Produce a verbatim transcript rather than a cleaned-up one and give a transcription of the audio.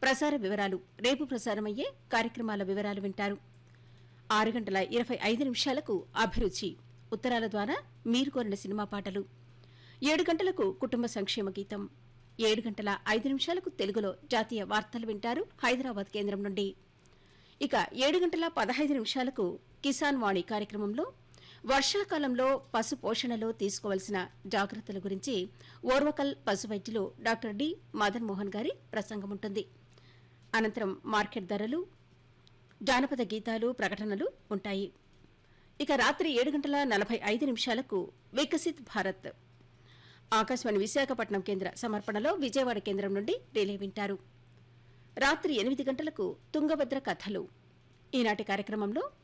ప్రసార వివరాలు రేపు ప్రసారమయ్యే కార్యక్రమాల వివరాలు వింటారు. ఆరు గంటల ఇరవై ఐదు నిమిషాలకు అభిరుచి ఉత్తరాల ద్వారా మీరు కోరిన సినిమా పాటలు. ఏడు గంటలకు కుటుంబ సంక్షేమ గీతం. ఏడు గంటల ఐదు నిమిషాలకు తెలుగులో జాతీయ వార్తలు వింటారు హైదరాబాద్ కేంద్రం నుండి. ఇక ఏడు గంటల పదహైదు నిమిషాలకు కిసాన్ వాణి కార్యక్రమంలో వర్షాకాలంలో పశు పోషణలో తీసుకోవాల్సిన జాగ్రత్తల గురించి ఓర్వకల్ పశు వైద్యులు డాక్టర్ డి మదన్ మోహన్ గారి ప్రసంగం ఉంటుంది. అనంతరం మార్కెట్ ధరలు, జానపద గీతాలు, ప్రకటనలు ఉంటాయి. ఇక రాత్రి ఏడు గంటల నలభై ఐదు నిమిషాలకు వికసిత్ భారత్ ఆకాశవాణి విశాఖపట్నం కేంద్ర సమర్పణలో విజయవాడ కేంద్రం నుండి రిలే వింటారు. రాత్రి ఎనిమిది గంటలకు తుంగభద్ర కథలు. ఈనాటి కార్యక్రమంలో